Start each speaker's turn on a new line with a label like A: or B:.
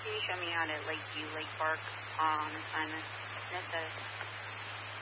A: Can you show me how to Lakeview Lake Park on assignment? No,